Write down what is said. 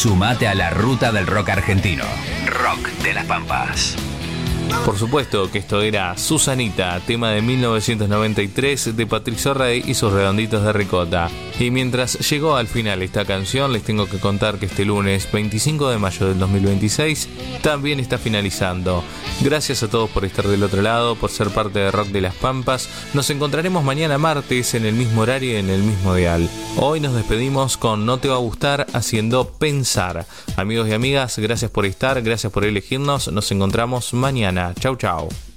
Sumate a la ruta del rock argentino. Rock de las Pampas. Por supuesto que esto era Susanita, tema de 1993 de Patricio Rey y sus Redonditos de Ricota. Y mientras llegó al final esta canción, les tengo que contar que este lunes 25 de mayo del 2026 también está finalizando. Gracias a todos por estar del otro lado, por ser parte de Rock de las Pampas. Nos encontraremos mañana martes en el mismo horario y en el mismo dial. Hoy nos despedimos con No Te Va a Gustar, haciendo pensar. Amigos y amigas, gracias por estar, gracias por elegirnos. Nos encontramos mañana. Chau, chau.